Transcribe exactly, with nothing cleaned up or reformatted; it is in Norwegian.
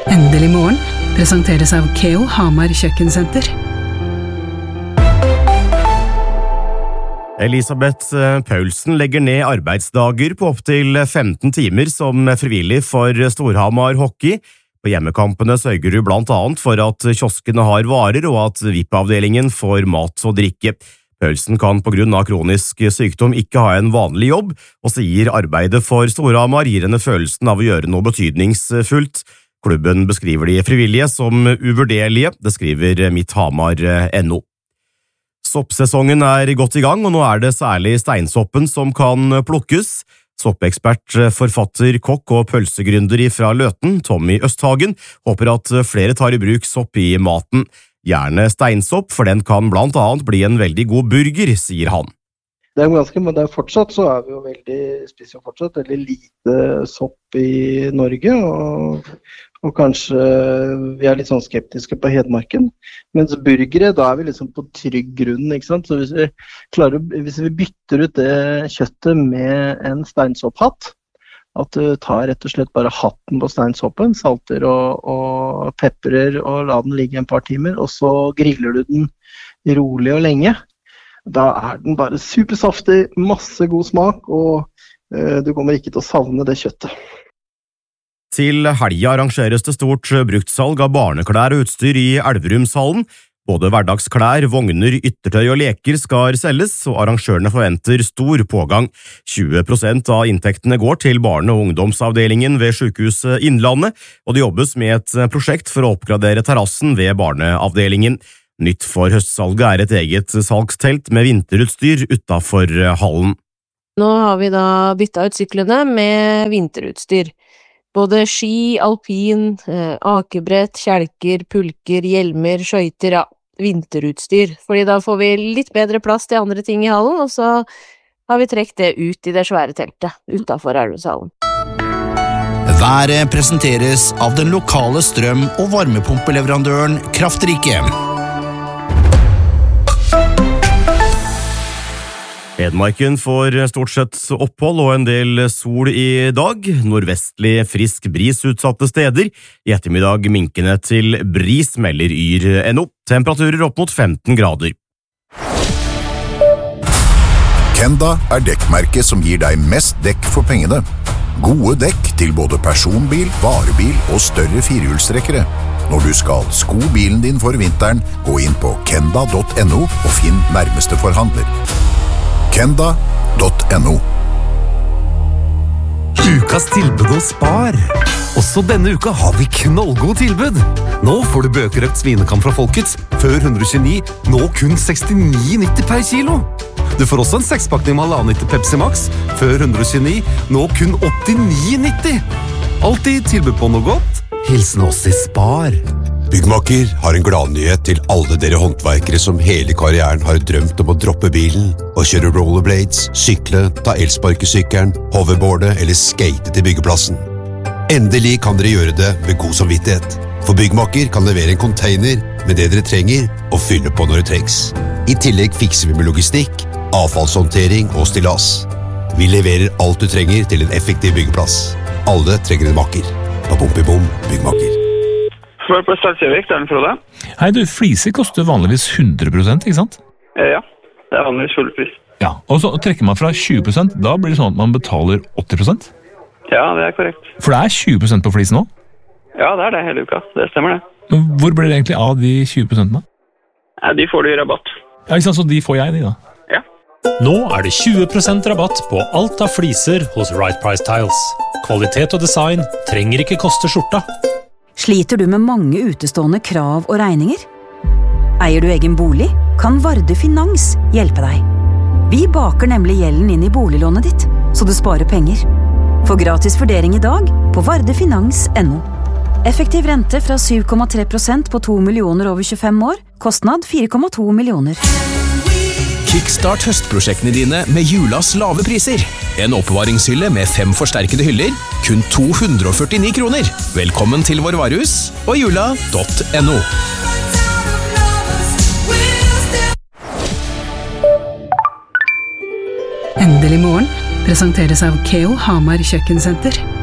Endelig morgen presenteres av Keo Hamar Kjøkkensenter. Elisabeth Paulsen legger ned arbeidsdager på opptil femten timer som frivillig for Storhamar Hockey. På hjemmekampene sørger hun blant annet for at kioskene har varer og at V I P-avdelingen får mat og drikke. Paulsen kan på grunn av kronisk sykdom ikke ha en vanlig jobb, og sier arbeidet for Storhamar gir henne følelsen av å gjøre noe betydningsfullt. Klubben beskriver de frivillige som uvurderlige, det skriver mitthamar punktum no. Soppsesongen er godt i gang, og nå er det særlig steinsoppen som kan plukkes. Soppekspert, forfatter, kokk og pølsegründer fra Løten, Tommy Østhagen, håper at flere tar i bruk sopp i maten. Gjerne steinsopp, for den kan blant annet bli en veldig god burger, sier han. Det er ganske, men det er fortsatt så er vi jo veldig, spiser jo fortsatt veldig lite sopp i Norge, og, og kanskje vi er litt sånn skeptiske på Hedmarken. Mens burgere, da er vi liksom på trygg grunn, ikke sant? Så hvis vi, klarer, hvis vi bytter ut det kjøttet med en steinsopphatt, at du tar rett og slett bare hatten på steinsoppen, salter og, og peprer og la den ligge en par timer, og så griller du den rolig og lenge. Da er den bare supersaftig, masse god smak, og uh, du kommer ikke til å savne det kjøttet. Til helga arrangeres det stort bruktsalg av barneklær og utstyr i Elverumshallen. Både hverdagsklær, vogner, yttertøy og leker skal selges, og arrangørene forventer stor pågang. tjue prosent av inntektene går til barne- og ungdomsavdelingen ved Sykehuset Innlandet, og det jobbes med et prosjekt for å oppgradere terrassen ved barneavdelingen. Nytt for høstsalget er et eget salgstelt med vinterutstyr utenfor hallen. Nå har vi da byttet ut syklene med vinterutstyr. Både ski, alpin, akebrett, kjelker, pulker, hjelmer, skøyter, ja, vinterutstyr. Fordi da får vi litt bedre plass til andre ting i hallen, og så har vi trekt det ut i det svære teltet utenfor Elverumshallen. Været presenteres av den lokale strøm- og varmepumpeleverandøren Kraftrike. Hedmarken får stort sett opphold og en del sol i dag. Nordvestlig frisk bris utsatte steder. I ettermiddag minkende til bris, melder yr punktum no. Temperaturer opp mot femten grader. Kenda er dekkmerket som gir deg mest dekk for pengene. Gode dekk til både personbil, varebil og større firehjulstrekkere. Når du skal sko bilen din for vinteren, gå inn på kenda punktum no og finn nærmeste forhandler. kenda punktum no. Ukas tilbud hos Spar. Også denne uka har vi knallgod tilbud. Nå får du bøkerøkt svinekam fra Folkets, før hundre og tjueni, nå kun sekstini nitti per kilo. Du får også en sekspakning med halvannen liter Pepsi Max, før hundre og tjueni, nå kun åttini nitti. Alltid tilbud på noe godt. Hilsen oss i Spar. Byggmaker har en gladnyhet til alle dere håndverkere som hele karrieren har drømt om å droppe bilen og kjøre rollerblades, sykle, ta elsparkesykkelen, hoverboarde eller skate til byggeplassen. Endelig kan dere gjøre det med god samvittighet, for Byggmaker kan levere en container med det dere trenger og fylle på når det trengs. I tillegg fikser vi med logistikk, avfallshåndtering og stillas. Vi leverer alt du trenger til en effektiv byggeplass. Alle trenger en makker. Bom, Byggmaker. Spør på Salsjøvik, det er den Frode. Hei du, fliser koster vanligvis hundre prosent, ikke sant? Ja, det er vanligvis full pris. Ja, og så trekker man fra tjue prosent, da blir det sånn at man betaler åtti prosent? Ja, det er korrekt. For det er tjue prosent på flisen nå? Ja, det er det hele uka, det stemmer det. Men hvor blir det egentlig av de tjue prosentene? Ja, de får du i rabatt. Ja, ikke sant, så de får jeg, de da? Ja. Nå er det tjue prosent rabatt på alt av fliser hos Right Price Tiles. Kvalitet og design trenger ikke koste skjorta. Sliter du med mange utestående krav og regninger? Eier du egen bolig? Kan Varde Finans hjelpe deg? Vi baker nemlig gjelden inn i boliglånet ditt, så du sparer penger. Få gratis vurdering i dag på vardefinans punktum no. Effektiv rente fra syv komma tre prosent på to millioner over tjuefem år. Kostnad fire komma to millioner. Kickstart høstprosjektene dine med julas lave priser. En oppbevaringshylle med fem forsterkede hyller, kun to hundre og førtini kroner. Velkommen til vår varehus og jula punktum no. Endelig morgen presenteres av Keo Hamar Kjøkkensenter.